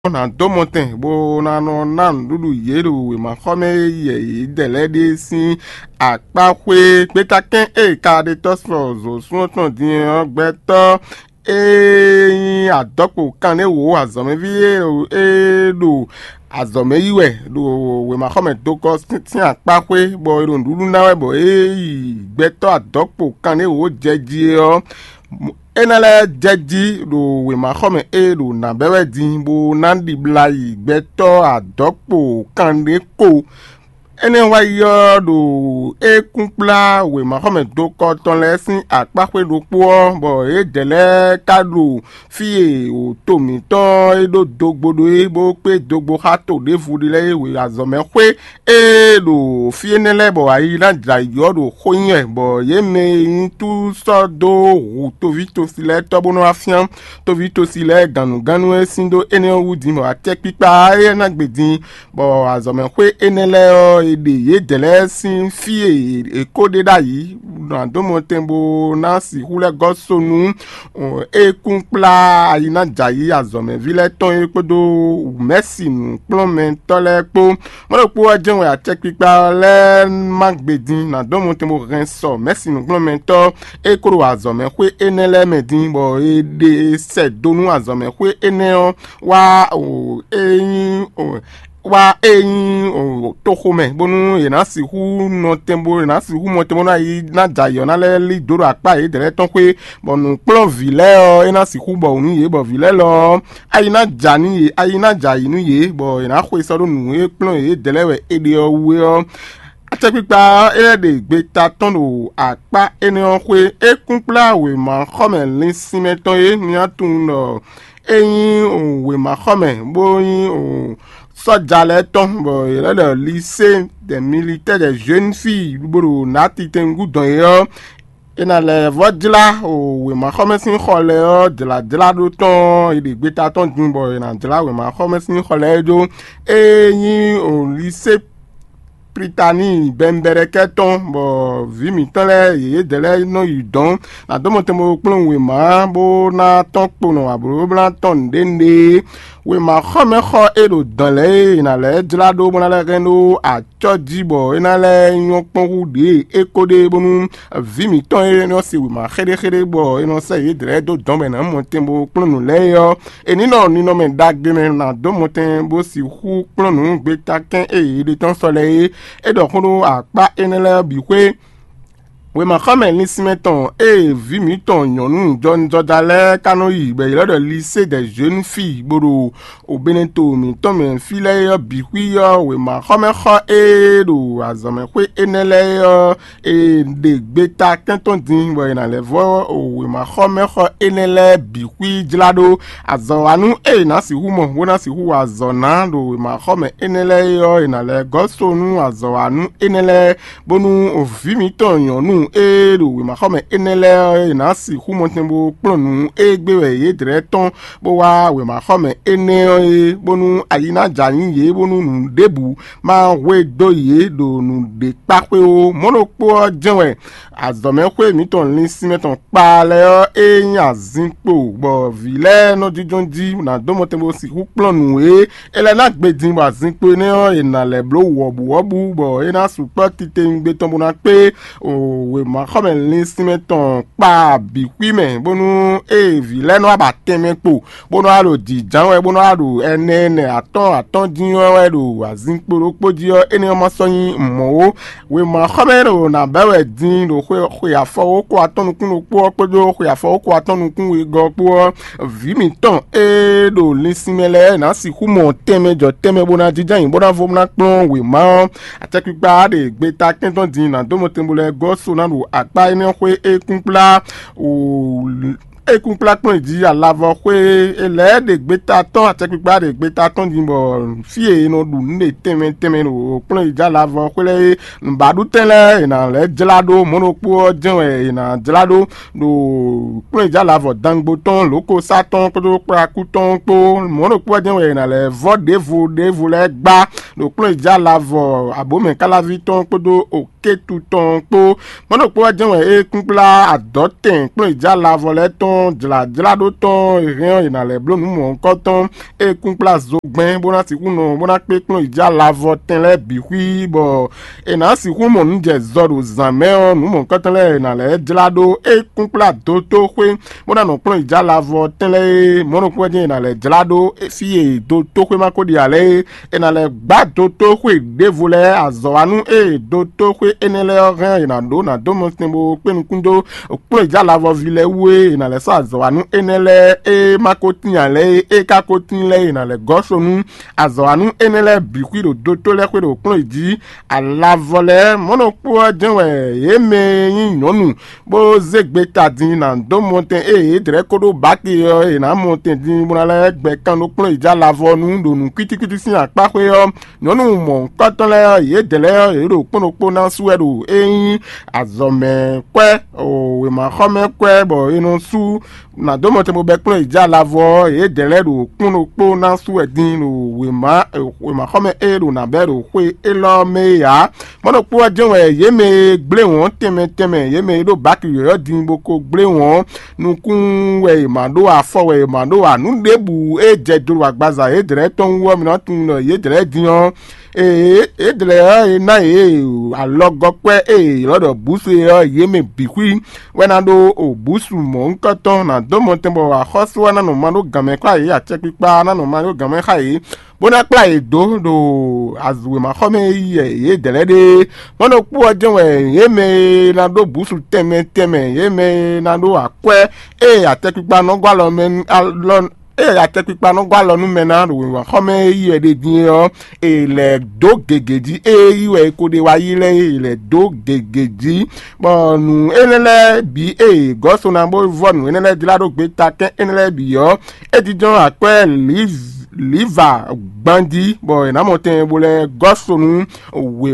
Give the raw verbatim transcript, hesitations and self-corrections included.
na domoten bo na no nan dudu yeru we ma khome ye delede si apakwe petaken e ka de tosfo zo sunton din ogbeto e adopo kan e wo azome vie e do azome iwe do we ma khome to ko tin apakwe bo irun dudu nawe bo e gbeto adopo kan e wo jeji o enale jeji do we ma khome e do na bewe din bo nandi blai gbeto adopo kande ko ene wa yo do e kunpla we ma khome do ko ton lesin apakwe do po bo e dele kadu fie o to mi ton e do dogbodo e bo pe dogbo ha to de fudile we azome kwe e do fie nele bo ayi na dra yo do khoyin bo ye me tu so do to vito sile to bono afian to vito sile ganu ganu e sindo ene wudi mo atek pipa e na gbedin bo azome kwe enele o de ye dele sin fie e kode da yi na domo tembo na si hule gosonu e kunpla ayi na jayi azome vile ton e kodo merci nu plommen tole po mo po ajen we atek pipa le magbedin na domo tembo renso merci nu plommen to e koro azome kwe enele medin bo e de se donu azome kwe eneo wa o eyin o wa eyin o tokome bonu ina si hu no tembo ina si hu mo tembo na yi na jayo na le li doro apa e dere ton pe bonu plan vile o ina si hu bo nu ye bo vile lo ayi na jani ye ayi na jayi nu ye bo ina khwe so nu e plan e dele we e de o we o atepipa e de gbe ta ton o apa ene o khwe e kunpla we ma khome lin simeton e ni atun no eyin o we ma khome bo yin o sojale ton bo le le lycée des militaires des jeunes filles boro nati tengu don yo ina le vodla o we ma khome sin khole o de la de la do ton e de gbeta ton din bo ina de la we ma khome sin khole do eyin o lycée Pritani bembereke ton bo vimi tole ye dele no yidon na domo temo plon we ma bo na ton pono abro blan ton dende we ma khome kho ero dole ina le dlado bona le reno a choji bo ina le yon pon de ekode bonu vimi ton e no si we ma khede khede bo ino se ye dele do don na mo tembo plon le yo e ni no ni no men dagbe men na domo tembo si hu plon gbe taken e de ton soleil et donc on a pas enele biwe we ma khame ni simeton e vimiton yonu John Jodale kanoyi be le de lycée des jeunes filles boro o benento mi to me file yo biwi yo we ma khame kho e do azame kwe enele yo e de gbeta kenton din we na le vo o we ma khame kho enele biwi jlado azowanu e na si humo we na si hu azona do we ma khame enele yo e na le gosonu azowanu enele bonu o vimiton yonu e do we ma khome enele na si hu montembo plonu e gbewe ye dreton bo wa we ma khome ene bonu ayina jayin ye bonu nu debu ma we do ye do nu de pape o monopo jenwe azome kwe mi ton lin si meton pa le e yan zinpo bo vile no dijonji na do montembo si hu plonu e ele na gbedin ba zinpo ne o e na le blo wobu wobu bo e na support tite ngbe ton bona pe o we ma khome lin simeton pa bi kwi men bonu e vile no aba teme po bonu aro di janwe bonu aro enene aton aton dinyo we do azin poro podio eni omo soyin mo we ma khome ro na bewe din do khwe khwe afo ko aton kun no po podio khwe afo ko aton kun we go po vimi ton e do lin simele na si ku mo teme jo teme bona dijan bona vo na plon we ma ateku gba de gbe ta kenton din na do mo tembole go so na do apa ene kwe e kunpla o e kunpla pon di alavo kwe ele de gbeta ton atekpipa de gbeta ton di bo fie no du ne teme teme no pon ija lavo kwe le mbadu tele na le jelado monopo jenwe na jelado do pon ija lavo dangbo ton loko saton ko pra kuton po monopo jenwe na le vo de vo de vo le gba do pon ija lavo abome kala viton ko do ke tout ton po monopo jenwe e kunpla adoten pon ija lavo le ton ton jla jla do ton rien ina le blo nu mo nko ton e kun place zo gben bona ti kuno bona pe klon ija lavo ten le bi hui bo e na si ku mo nje zodo zame on nu mo nko ten le ina le jla do e kun place do to hui bona no klon ija lavo ten le mo no ko je ina le jla do e fi e do to hui ma ko di ale ina le gba do to hui de vole azo anu e do to hui enele rien ina do na do mo stembo pe nkundo klon ija lavo vile we ina le sa azo anu enele e makoti ale e kakoti le ina le gosonu azo anu enele bikwido doto le kwedo klon iji alavole monopo jenwe yeme yin nonu bo zegbe tadin na do monten e dre kodo baki e na monten din bunale gbe kan no klon ija lavonu do nu kitikiti sin apakwe yo nonu mo nkoton le ye dele e ro ponopo na suedo e azo me kwe o we ma khome kwe bo inu su na do mo te mo be klon ija lavo e dele do kuno po na su edin no we ma we ma khome e do na be do kwe e lo me ya mo no po ajon e ye me gble won teme teme ye me do back yo din boko gble won nu kun we ma do afo we ma do anu debu e je do agbaza e dele ton wo mi na tun no ye dele din o e e dele e na e alogo pe e lodo busu e ye me bikwi we na do o busu mo nkoton na do mo tembo wa khoso na no manu game kwa ye ache pipa na no manu game khai bona kla e do do azwe ma khome ye ye delede mono ku ojo we ye me na do busu teme teme ye me na do akwe e ache pipa no gwa lo men alon e ate pipa no gwa lo nu mena ro wa khome ye de din o e le do gegeji e iwe ko de wa yile ile do gegeji bonu enele bi e goso na bo vonu enele dilado gbe ta ken enele bi yo e di jon akwe live liva gbandi bo ina mo ten bo le goso nu we